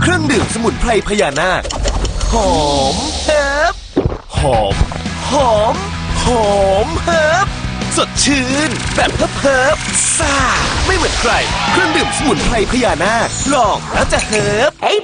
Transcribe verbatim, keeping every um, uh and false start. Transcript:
เครื่องดื่มสมุนไพรพญานาคหอมเฮิบหอมหอมหอมเฮิบสดชื่นแบบเฮิบเฮิบซ่าไม่เหมือนใครเครื่องดื่มสมุนไพรพญานาคลองแล้วจะเฮิบ